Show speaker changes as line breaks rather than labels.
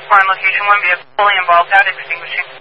Prime location 1 vehicle fully involved at extinguishing.